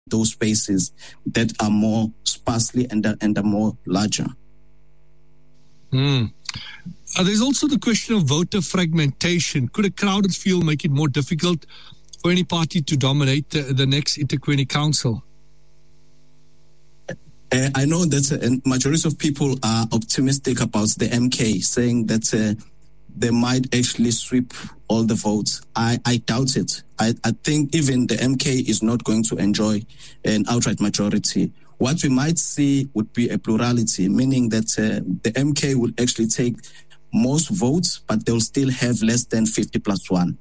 those spaces that are more sparsely and are more larger. There's also the question of voter fragmentation. Could a crowded field make it more difficult for any party to dominate the next eThekwini council? I know that a majority of people are optimistic about the MK, saying that they might actually sweep all the votes. I doubt it. I think even the MK is not going to enjoy an outright majority. What we might see would be a plurality, meaning that the MK will actually take most votes, but they'll still have less than 50+1.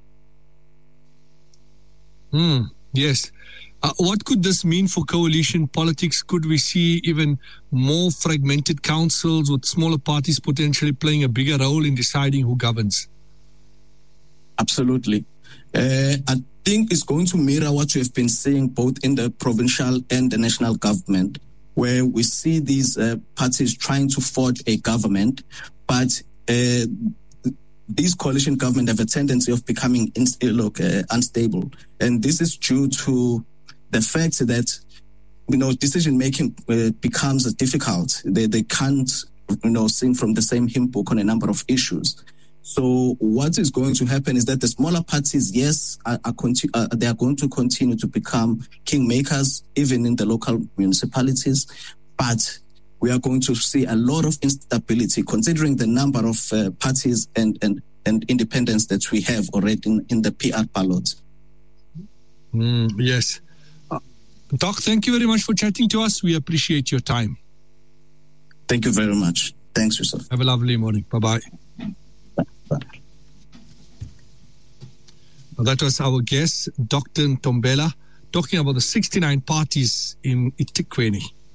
Yes. What could this mean for coalition politics? Could we see even more fragmented councils with smaller parties potentially playing a bigger role in deciding who governs? Absolutely. I think it's going to mirror what we have been seeing both in the provincial and the national government, where we see these parties trying to forge a government, but these coalition governments have a tendency of becoming unstable. And this is due to the fact that, decision making becomes difficult. They can't, sing from the same hymn book on a number of issues. So what is going to happen is that the smaller parties, yes, they are going to continue to become kingmakers, even in the local municipalities, but we are going to see a lot of instability, considering the number of parties and independents that we have already in the PR ballot. Yes. Doc, thank you very much for chatting to us. We appreciate your time. Thank you very much. Thanks, Yusuf. Have a lovely morning. Bye-bye. Bye. Well, that was our guest, Dr. Ntombela, talking about the 69 parties in eThekwini.